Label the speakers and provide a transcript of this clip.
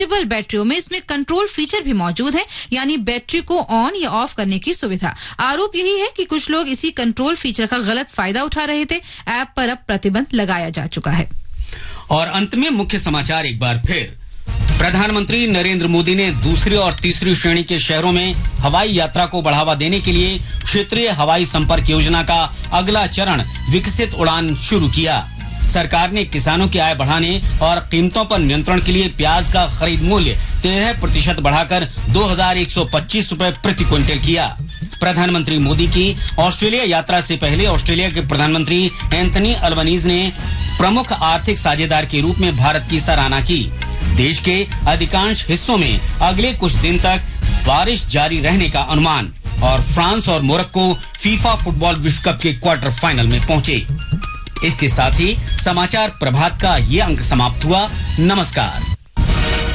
Speaker 1: बैटरियों में इसमें कंट्रोल फीचर भी मौजूद है, यानी बैटरी को ऑन या ऑफ करने की सुविधा। आरोप यही है कि कुछ लोग इसी कंट्रोल फीचर का गलत फायदा उठा रहे थे। ऐप पर अब प्रतिबंध लगाया जा चुका है।
Speaker 2: और अंत में मुख्य समाचार एक बार फिर। प्रधानमंत्री नरेंद्र मोदी ने दूसरी और तीसरी श्रेणी के शहरों में हवाई यात्रा को बढ़ावा देने के लिए क्षेत्रीय हवाई संपर्क योजना का अगला चरण विकसित उड़ान शुरू किया। सरकार ने किसानों की आय बढ़ाने और कीमतों पर नियंत्रण के लिए प्याज का खरीद मूल्य 13% बढ़ाकर 2,125 रुपए प्रति क्विंटल किया। प्रधानमंत्री मोदी की ऑस्ट्रेलिया यात्रा से पहले ऑस्ट्रेलिया के प्रधानमंत्री एंथनी अल्बनीज ने प्रमुख आर्थिक साझेदार के रूप में भारत की सराहना की। देश के अधिकांश हिस्सों में अगले कुछ दिन तक बारिश जारी रहने का अनुमान। और फ्रांस और मोरक्को फीफा फुटबॉल विश्व कप के क्वार्टर फाइनल में पहुंचे। इसके साथ ही समाचार प्रभात का ये अंक समाप्त हुआ। नमस्कार।